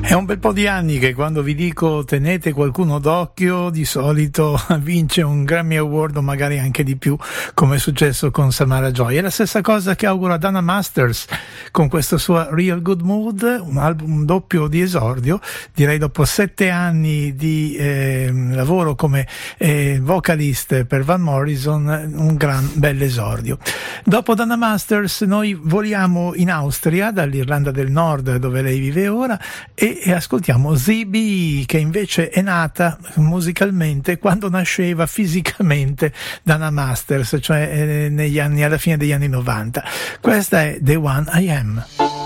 È un bel po' di anni che quando vi dico tenete qualcuno d'occhio, di solito vince un Grammy Award o magari anche di più, come è successo con Samara Joy. È la stessa cosa che auguro a Dana Masters con questo suo Real Good Mood, un album doppio di esordio, direi dopo 7 anni di lavoro come vocalist per Van Morrison, un gran bel esordio. Dopo Dana Masters noi voliamo in Austria, dall'Irlanda del Nord dove lei vive ora, e ascoltiamo ZB, che invece è nata musicalmente quando nasceva fisicamente Dana Masters, cioè alla fine degli anni 90. Questa è The One I Am.